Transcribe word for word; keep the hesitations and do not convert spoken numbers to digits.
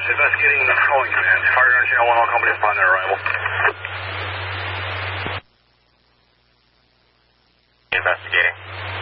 Investigating the calling command. Fire Guard Channel one, all companies upon their arrival. Investigating.